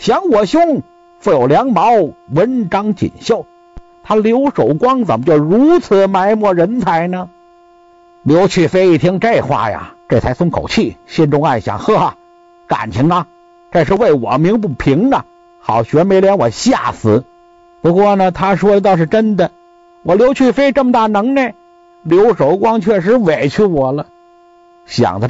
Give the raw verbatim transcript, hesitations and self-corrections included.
想我兄富有良谋，文章锦绣，他刘守光怎么就如此埋没人才呢？刘去飞一听这话呀，这才松口气，心中暗想：呵，感情啊，这是为我鸣不平啊，好悬没脸我吓死。不过呢，他说的倒是真的，我刘去飞这么大能耐，刘守光确实委屈我了。想的